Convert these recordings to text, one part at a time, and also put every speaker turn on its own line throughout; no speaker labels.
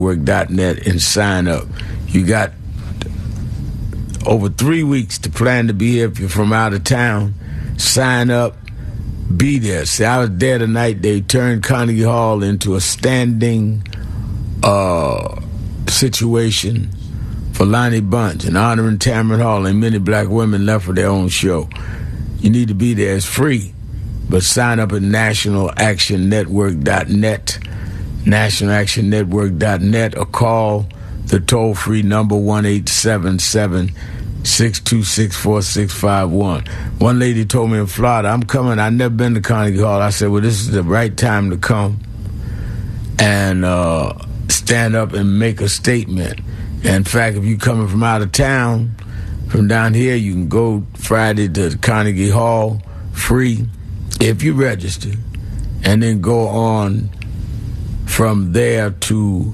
Work.net and sign up. You got over 3 weeks to plan to be here. If you're from out of town, sign up, be there. See, I was there tonight. They turned Carnegie Hall into a standing situation for Lonnie Bunch and honoring Tamron Hall, and many black women left for their own show. You need to be there. It's free. But sign up at nationalactionnetwork.net, nationalactionnetwork.net, or call the toll-free number 1-877-626-4651. One lady told me in Florida, I'm coming. I've never been to Carnegie Hall. I said, well, this is the right time to come and stand up and make a statement. And in fact, if you're coming from out of town, from down here, you can go Friday to Carnegie Hall free if you register, and then go on from there to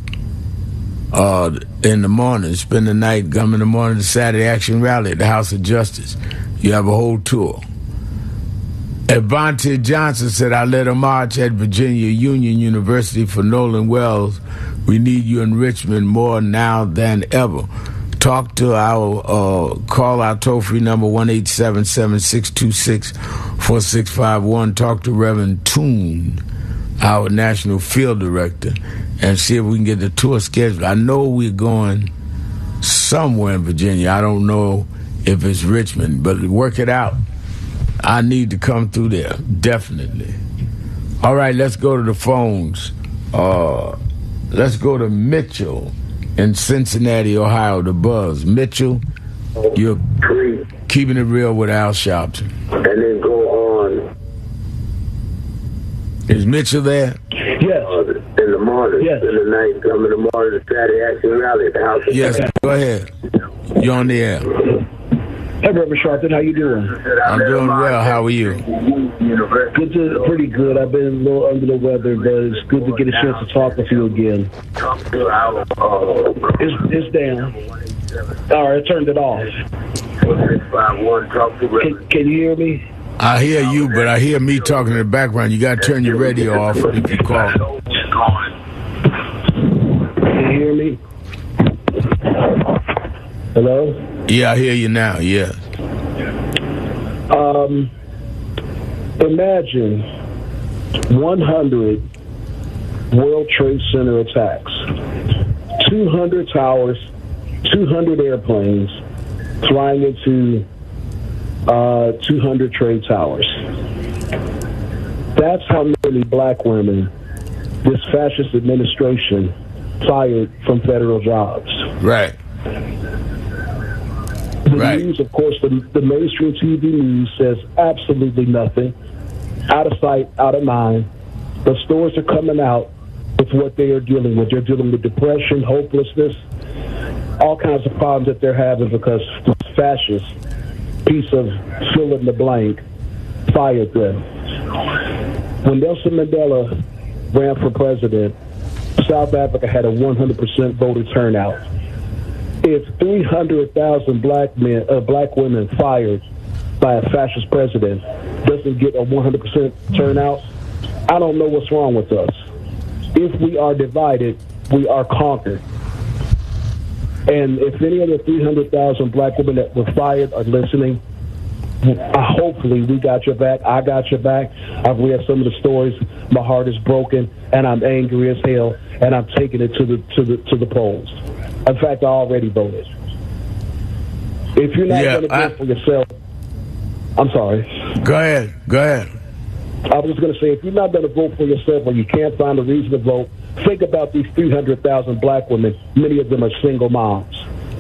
in the morning, spend the night, come in the morning to Saturday Action Rally at the House of Justice. You have a whole tour. Avante Johnson said, I led a march at Virginia Union University for Nolan Wells. We need you in Richmond more now than ever. Talk to call our toll-free number 1-877-626-4651. Talk to Reverend Toon, our National Field Director, and see if we can get the tour scheduled. I know we're going somewhere in Virginia. I don't know if it's Richmond, but work it out. I need to come through there, definitely. All right, let's go to the phones. Let's go to Mitchell in Cincinnati, Ohio, the Buzz. Mitchell, you're keeping it real with Al Sharpton.
And then go on.
Is Mitchell there?
Yes. In the morning. Yes. In the night, come in the morning to Saturday Action Rally at the House of
Yes, go ahead. You're on the air.
Hey, Reverend Sharpton, how you doing?
I'm doing well. How are you?
Pretty good. I've been a little under the weather, but it's good to get a chance to talk with you again. It's down. All right, I turned it off. Can you hear me?
I hear you, but I hear me talking in the background. You got to turn your radio off if you call.
Can you hear me? Hello?
Yeah, I hear you now, yeah.
Imagine 100 World Trade Center attacks, 200 towers, 200 airplanes flying into 200 trade towers. That's how many black women this fascist administration fired from federal jobs.
Right.
The news, of course, the mainstream TV news says absolutely nothing. Out of sight, out of mind. The stories are coming out with what they are dealing with. They're dealing with depression, hopelessness, all kinds of problems that they're having because this fascist piece of fill in the blank fired them. When Nelson Mandela ran for president, South Africa had a 100% voter turnout. If 300,000 black women fired by a fascist president doesn't get a 100% turnout, I don't know what's wrong with us. If we are divided, we are conquered. And if any of the 300,000 black women that were fired are listening, hopefully we got your back. I got your back. I've read some of the stories. My heart is broken, and I'm angry as hell, and I'm taking it to the polls. In fact, I already voted. If you're not going to vote for yourself, I'm sorry.
Go ahead.
I was just going to say, if you're not going to vote for yourself or you can't find a reason to vote, think about these 300,000 black women. Many of them are single moms.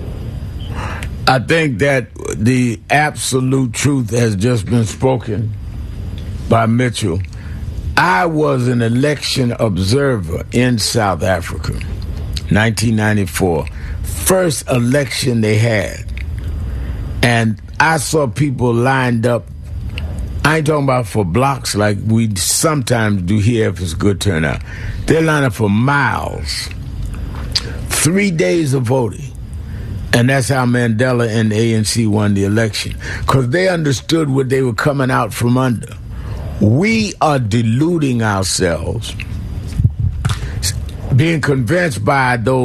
I think that the absolute truth has just been spoken by Mitchell. I was an election observer in South Africa, 1994. First election they had. And I saw people lined up. I ain't talking about for blocks like we sometimes do here if it's good turnout. They're lined up for miles. 3 days of voting. And that's how Mandela and the ANC won the election. Because they understood what they were coming out from under. We are deluding ourselves. being convinced by those